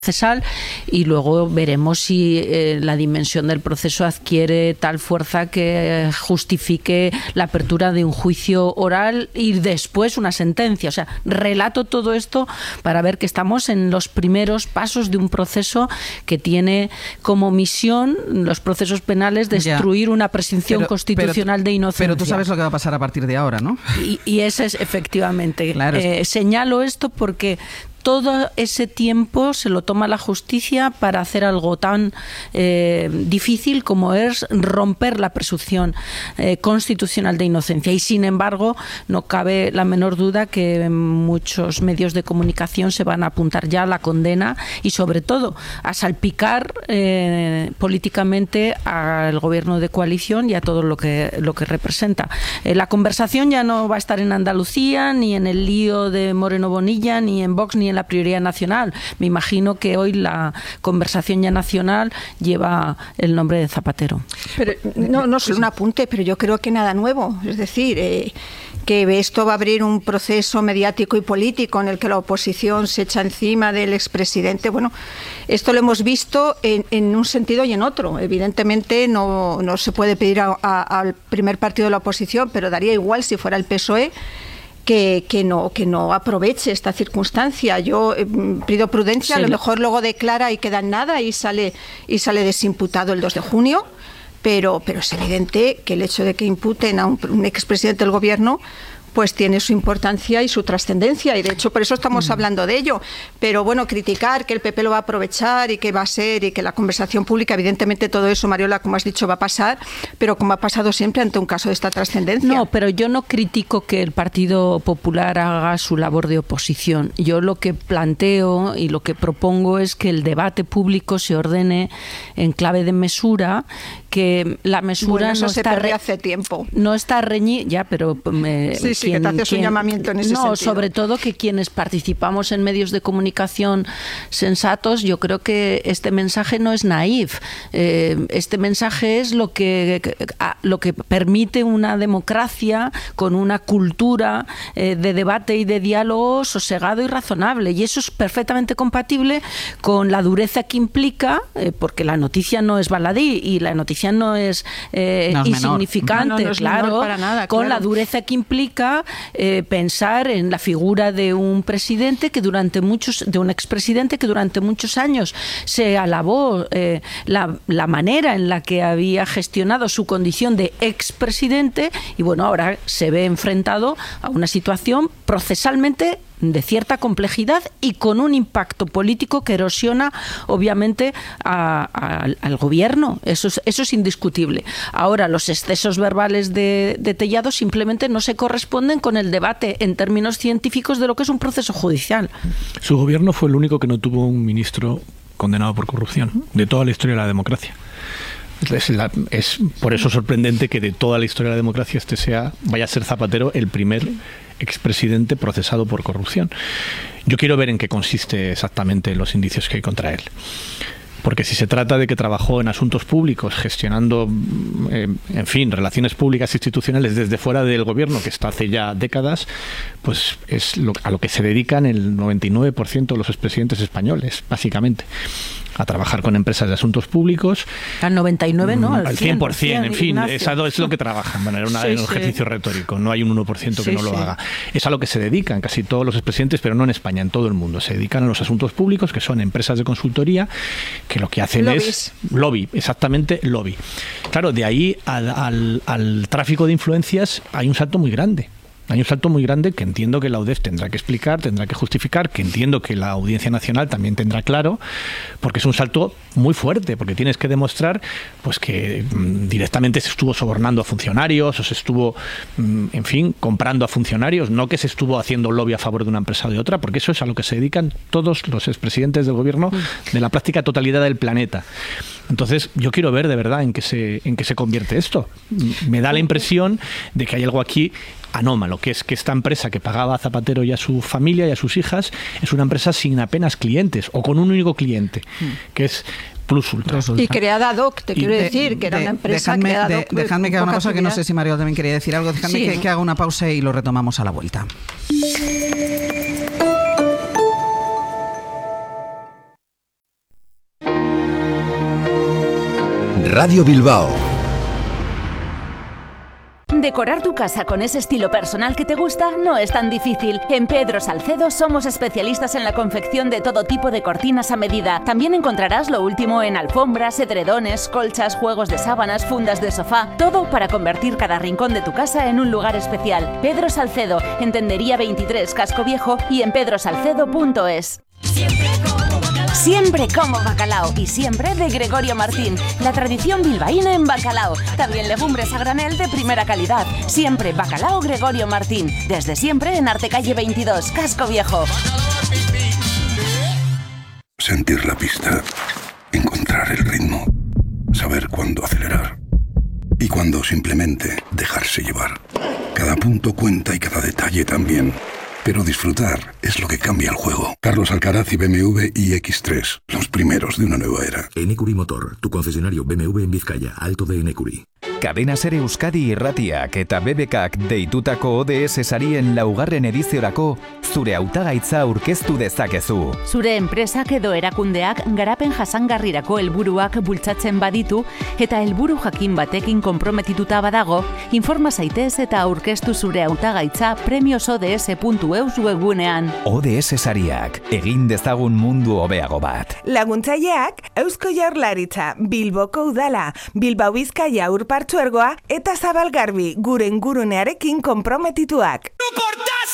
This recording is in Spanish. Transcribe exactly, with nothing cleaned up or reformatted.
procesal y luego veremos si eh, la dimensión del proceso adquiere tal fuerza que justifique la apertura de un juicio oral y después una sentencia. O sea, relato todo esto para ver que estamos en los primeros pasos de un proceso que tiene como misión los procesos penales destruir ya. una presunción pero, constitucional pero, de inocencia. Pero tú sabes lo que va a pasar a partir de ahora, ¿no? Y, y ese es efectivamente. Claro. Eh, señalo esto porque todo ese tiempo se lo toma la justicia para hacer algo tan eh, difícil como es romper la presunción eh, constitucional de inocencia. Y sin embargo, no cabe la menor duda que muchos medios de comunicación se van a apuntar ya a la condena y sobre todo a salpicar eh, políticamente al gobierno de coalición y a todo lo que, lo que representa. Eh, la conversación ya no va a estar en Andalucía, ni en el lío de Moreno Bonilla, ni en Vox, ni en la prioridad nacional. Me imagino que hoy la conversación ya nacional lleva el nombre de Zapatero. Pero no, no solo un apunte, pero yo creo que nada nuevo. Es decir, eh, que esto va a abrir un proceso mediático y político en el que la oposición se echa encima del expresidente. Bueno, esto lo hemos visto en, en un sentido y en otro. Evidentemente no, no se puede pedir a, a, al primer partido de la oposición, pero daría igual si fuera el P S O E, Que, que, no, que no aproveche esta circunstancia. Yo eh, pido prudencia, sí. A lo mejor luego declara y queda en nada y sale, y sale desimputado el dos de junio, pero, pero es evidente que el hecho de que imputen a un, un expresidente del gobierno pues tiene su importancia y su trascendencia, y de hecho por eso estamos mm. hablando de ello. Pero bueno, criticar que el P P lo va a aprovechar y que va a ser, y que la conversación pública, evidentemente todo eso, Mariola, como has dicho, va a pasar, pero como ha pasado siempre ante un caso de esta trascendencia. No, pero yo no critico que el Partido Popular haga su labor de oposición. Yo lo que planteo y lo que propongo es que el debate público se ordene en clave de mesura, que la mesura bueno, eso no se está re- hace tiempo. No está reñida, ya, pero eh, sí, sí, quien, que te haces un llamamiento en ese no, sentido. Sobre todo que quienes participamos en medios de comunicación sensatos, yo creo que este mensaje no es naif. Eh, este mensaje es lo que lo que permite una democracia con una cultura eh, de debate y de diálogo sosegado y razonable, y eso es perfectamente compatible con la dureza que implica, eh, porque la noticia no es baladí y la noticia no es, eh, no es insignificante, no, no, no es claro, para nada, con claro. la dureza que implica eh, pensar en la figura de un presidente que durante muchos, de un expresidente que durante muchos años se alabó eh, la, la manera en la que había gestionado su condición de expresidente, y bueno, ahora se ve enfrentado a una situación procesalmente de cierta complejidad y con un impacto político que erosiona obviamente a, a, al gobierno. Eso es, eso es indiscutible. Ahora, los excesos verbales de, de Tellado simplemente no se corresponden con el debate en términos científicos de lo que es un proceso judicial. Su gobierno fue el único que no tuvo un ministro condenado por corrupción de toda la historia de la democracia. Es, la, es por eso sorprendente que de toda la historia de la democracia este sea, vaya a ser Zapatero el primer expresidente procesado por corrupción. Yo quiero ver en qué consiste exactamente los indicios que hay contra él. Porque si se trata de que trabajó en asuntos públicos, gestionando, eh, en fin, relaciones públicas institucionales desde fuera del gobierno, que está hace ya décadas, pues es lo, a lo que se dedican el noventa y nueve por ciento de los expresidentes españoles, básicamente. A trabajar con empresas de asuntos públicos. Al noventa y nueve, ¿no? Al, al cien por ciento, en fin, eso es lo que trabajan. Bueno, era una, sí, un ejercicio sí. retórico, no hay un uno por ciento que sí, no lo sí. haga. Es a lo que se dedican casi todos los expresidentes, pero no en España, en todo el mundo. Se dedican a los asuntos públicos, que son empresas de consultoría, que lo que hacen Lobbies. es lobby, exactamente lobby. Claro, de ahí al, al, al tráfico de influencias hay un salto muy grande. Hay un salto muy grande que entiendo que la U D E F tendrá que explicar, tendrá que justificar, que entiendo que la Audiencia Nacional también tendrá claro, porque es un salto muy fuerte, porque tienes que demostrar pues que mmm, directamente se estuvo sobornando a funcionarios, o se estuvo, mmm, en fin, comprando a funcionarios, no que se estuvo haciendo lobby a favor de una empresa o de otra, porque eso es a lo que se dedican todos los expresidentes del gobierno de la práctica totalidad del planeta. Entonces, yo quiero ver de verdad en qué se, en qué se convierte esto. Me da la impresión de que hay algo aquí anómalo, que es que esta empresa que pagaba a Zapatero y a su familia y a sus hijas es una empresa sin apenas clientes, o con un único cliente, que es Plus Ultra. Y creada ad hoc, te quiero de, decir, que era de, una empresa dejadme, creada de, ad hoc. Dejadme que haga una pausa, que no sé si Mario también quería decir algo. Dejadme sí, que, que haga una pausa y lo retomamos a la vuelta. Radio Bilbao. Decorar tu casa con ese estilo personal que te gusta no es tan difícil. En Pedro Salcedo somos especialistas en la confección de todo tipo de cortinas a medida. También encontrarás lo último en alfombras, edredones, colchas, juegos de sábanas, fundas de sofá. Todo para convertir cada rincón de tu casa en un lugar especial. Pedro Salcedo, en Tendería veintitrés, Casco Viejo y en pedro salcedo punto es. Siempre como bacalao y siempre de Gregorio Martín, la tradición bilbaína en bacalao. También legumbres a granel de primera calidad. Siempre bacalao Gregorio Martín. Desde siempre en Artecalle veintidós, Casco Viejo. Sentir la pista, encontrar el ritmo, saber cuándo acelerar y cuándo simplemente dejarse llevar. Cada punto cuenta y cada detalle también. Pero disfrutar es lo que cambia el juego. Carlos Alcaraz y B M W i X tres, los primeros de una nueva era. Enecuri Motor, tu concesionario B M W en Vizcaya, Alto de Enecuri. Cadena Ser Euskadi irratiak eta B B Kak deitutako O D S sarien laugarren ediziorako zure hautagaitza aurkeztu dezakezu. Zure enpresak edo erakundeak garapen jasangarrirako helburuak bultzatzen baditu eta helburu jakin batekin konprometituta badago, informa zaitez eta aurkeztu zure hautagaitza premios O D S puntu eus webgunean. O D S sariak, egin dezagun mundu hobeago bat. Laguntzaileak Eusko Jaurlaritza, Bilboko Udala, Bilbao Bizkaia Urpartzuergoa eta Zabalgarbi gure ingurunearekin konprometituak.